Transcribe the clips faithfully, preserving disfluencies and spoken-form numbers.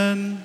lesson.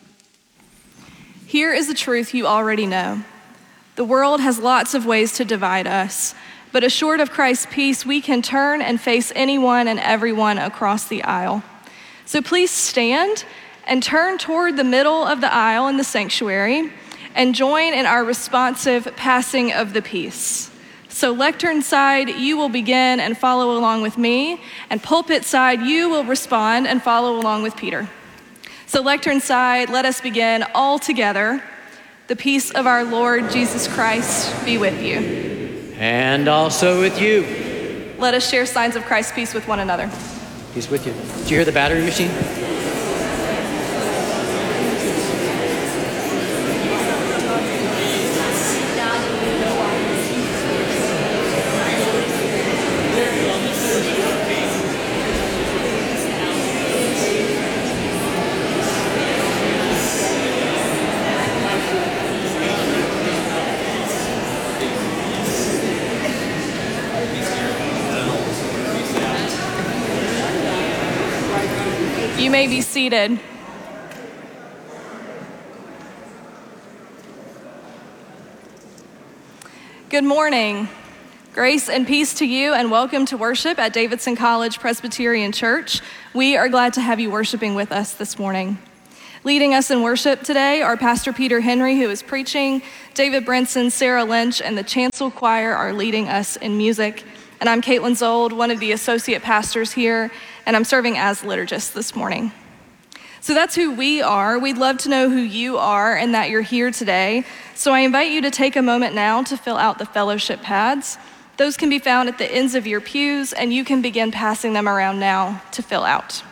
Here is the truth you already know. The world has lots of ways to divide us, but assured of Christ's peace, we can turn and face anyone and everyone across the aisle. So please stand and turn toward the middle of the aisle in the sanctuary and join in our responsive passing of the peace. So lectern side, you will begin and follow along with me, and pulpit side, you will respond and follow along with Peter. So lectern side, let us begin all together. The peace of our Lord Jesus Christ be with you. And also with you. Let us share signs of Christ's peace with one another. He's with you. Did you hear the battery machine? You may be seated. Good morning. Grace and peace to you, and welcome to worship at Davidson College Presbyterian Church. We are glad to have you worshiping with us this morning. Leading us in worship today are Pastor Peter Henry, who is preaching, David Brinson, Sarah Lynch, and the Chancel Choir are leading us in music. And I'm Caitlin Zold, one of the associate pastors here, and I'm serving as liturgist this morning. So that's who we are. We'd love to know who you are and that you're here today. So I invite you to take a moment now to fill out the fellowship pads. Those can be found at the ends of your pews, and you can begin passing them around now to fill out.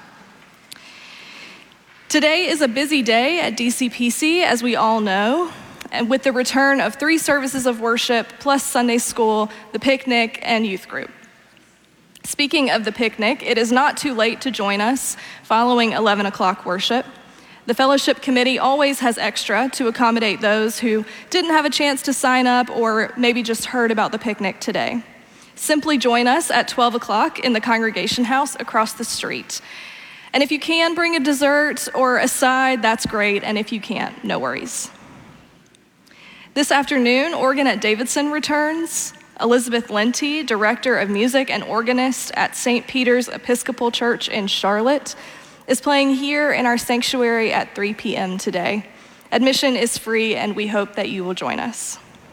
Today is a busy day at D C P C, as we all know, and with the return of three services of worship, plus Sunday school, the picnic, and youth group. Speaking of the picnic, it is not too late to join us following eleven o'clock worship. The fellowship committee always has extra to accommodate those who didn't have a chance to sign up or maybe just heard about the picnic today. Simply join us at twelve o'clock in the congregation house across the street. And if you can bring a dessert or a side, that's great, and if you can't, no worries. This afternoon, organ at Davidson returns. Elizabeth Lenty, Director of Music and organist at Saint Peter's Episcopal Church in Charlotte, is playing here in our sanctuary at three p.m. today. Admission is free, and we hope that you will join us.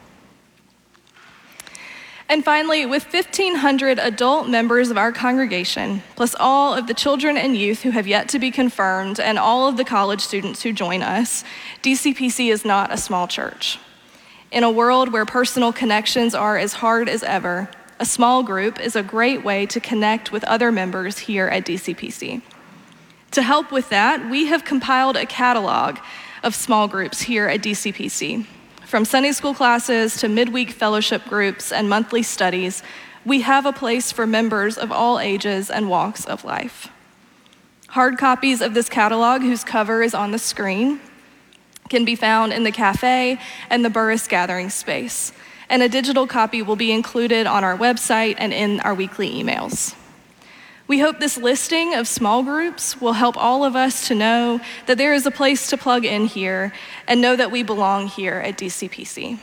And finally, with fifteen hundred adult members of our congregation, plus all of the children and youth who have yet to be confirmed, and all of the college students who join us, D C P C is not a small church. In a world where personal connections are as hard as ever, a small group is a great way to connect with other members here at D C P C. To help with that, we have compiled a catalog of small groups here at D C P C. From Sunday school classes to midweek fellowship groups and monthly studies, we have a place for members of all ages and walks of life. Hard copies of this catalog, whose cover is on the screen, can be found in the cafe and the Burris gathering space, and a digital copy will be included on our website and in our weekly emails. We hope this listing of small groups will help all of us to know that there is a place to plug in here and know that we belong here at D C P C.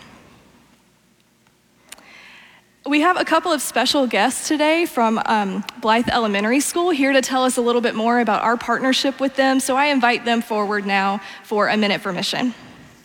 We have a couple of special guests today from um, Blythe Elementary School here to tell us a little bit more about our partnership with them, so I invite them forward now for a minute for mission.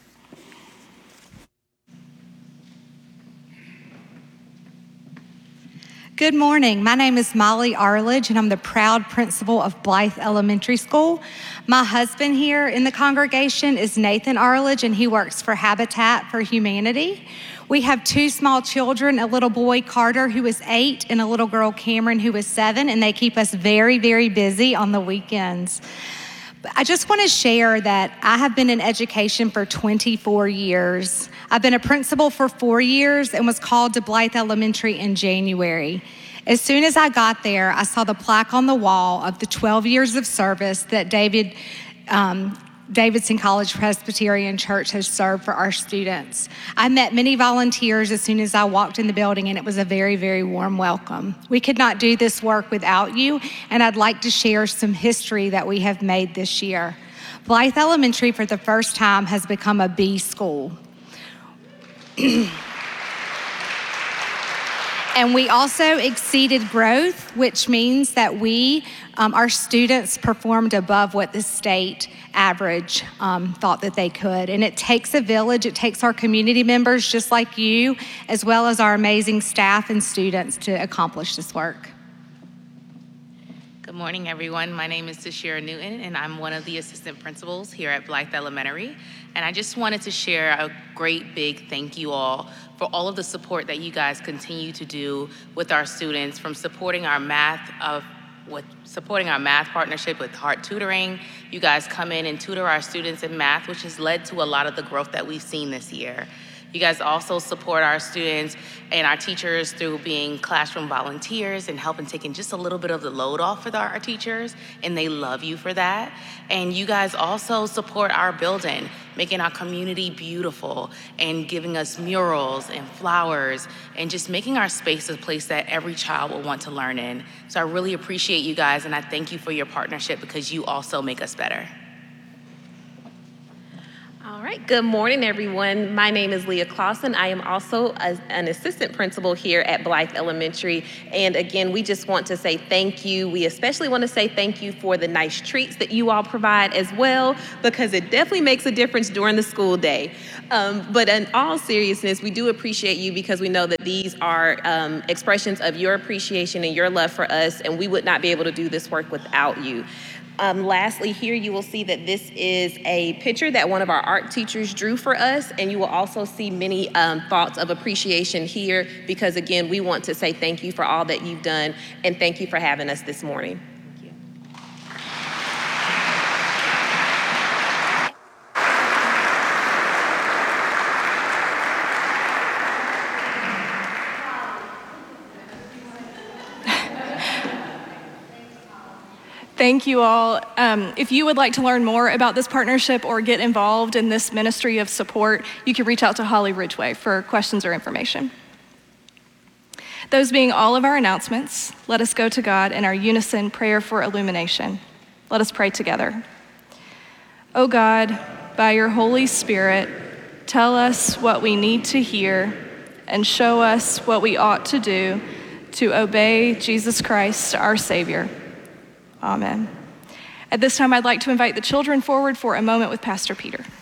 Good morning. My name is Molly Arledge, and I'm the proud principal of Blythe Elementary School. My husband here in the congregation is Nathan Arledge, and he works for Habitat for Humanity. We have two small children, a little boy, Carter, who is eight, and a little girl, Cameron, who is seven, and they keep us very, very busy on the weekends. I just want to share that I have been in education for twenty-four years. I've been a principal for four years and was called to Blythe Elementary in January. As soon as I got there, I saw the plaque on the wall of the twelve years of service that David um, Davidson College Presbyterian Church has served for our students. I met many volunteers as soon as I walked in the building, and it was a very, very warm welcome. We could not do this work without you, and I'd like to share some history that we have made this year. Blythe Elementary, for the first time, has become a B school. And we also exceeded growth, which means that we, um, our students performed above what the state average um, thought that they could. And it takes a village. It takes our community members just like you, as well as our amazing staff and students to accomplish this work. Good morning, everyone. My name is Tashira Newton, and I'm one of the assistant principals here at Blythe Elementary. And I just wanted to share a great big thank you all for all of the support that you guys continue to do with our students, from supporting our math of with supporting our math partnership with Heart Tutoring. You guys come in and tutor our students in math, which has led to a lot of the growth that we've seen this year. You guys also support our students and our teachers through being classroom volunteers and helping taking just a little bit of the load off for our teachers, and they love you for that. And you guys also support our building, making our community beautiful and giving us murals and flowers and just making our space a place that every child will want to learn in. So I really appreciate you guys, and I thank you for your partnership because you also make us better. All right, good morning, everyone. My name is Leah Clausen. I am also a, an assistant principal here at Blythe Elementary. And again, we just want to say thank you. We especially want to say thank you for the nice treats that you all provide as well, because it definitely makes a difference during the school day. Um, but in all seriousness, we do appreciate you because we know that these are um, expressions of your appreciation and your love for us, and we would not be able to do this work without you. Um, lastly, here you will see that this is a picture that one of our art teachers drew for us, and you will also see many um, thoughts of appreciation here because, again, we want to say thank you for all that you've done, and thank you for having us this morning. Thank you. Thank you all. Um, if you would like to learn more about this partnership or get involved in this ministry of support, you can reach out to Holly Ridgeway for questions or information. Those being all of our announcements, let us go to God in our unison prayer for illumination. Let us pray together. O God, by your Holy Spirit, tell us what we need to hear and show us what we ought to do to obey Jesus Christ, our Savior. Amen. At this time, I'd like to invite the children forward for a moment with Pastor Peter.